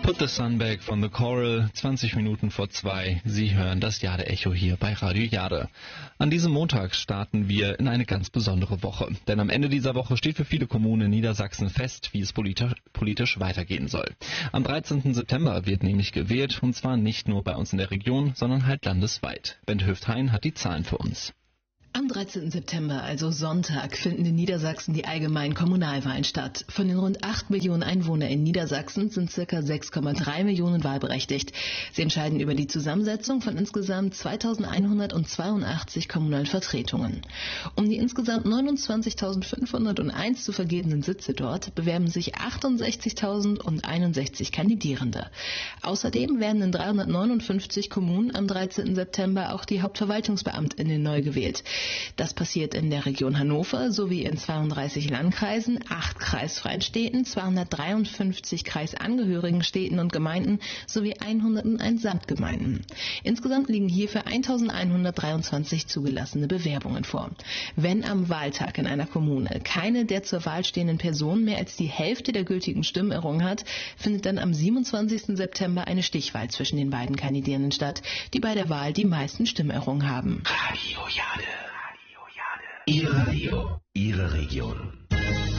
Put the Sun Back von The Coral, 20 Minuten vor 2. Sie hören das Jade-Echo hier bei Radio Jade. An diesem Montag starten wir in eine ganz besondere Woche. Denn am Ende dieser Woche steht für viele Kommunen in Niedersachsen fest, wie es politisch weitergehen soll. Am 13. September wird nämlich gewählt, und zwar nicht nur bei uns in der Region, sondern halt landesweit. Bente Hüft-Hein hat die Zahlen für uns. Am 13. September, also Sonntag, finden in Niedersachsen die allgemeinen Kommunalwahlen statt. Von den rund 8 Millionen Einwohnern in Niedersachsen sind ca. 6,3 Millionen wahlberechtigt. Sie entscheiden über die Zusammensetzung von insgesamt 2182 kommunalen Vertretungen. Um die insgesamt 29.501 zu vergebenden Sitze dort bewerben sich 68.061 Kandidierende. Außerdem werden in 359 Kommunen am 13. September auch die Hauptverwaltungsbeamtinnen neu gewählt. Das passiert in der Region Hannover sowie in 32 Landkreisen, 8 kreisfreien Städten, 253 kreisangehörigen Städten und Gemeinden sowie 101 Samtgemeinden. Insgesamt liegen hierfür 1.123 zugelassene Bewerbungen vor. Wenn am Wahltag in einer Kommune keine der zur Wahl stehenden Personen mehr als die Hälfte der gültigen Stimmen errungen hat, findet dann am 27. September eine Stichwahl zwischen den beiden Kandidierenden statt, die bei der Wahl die meisten Stimmen errungen haben. Radio Jade. Ihr Radio, Ihre Region.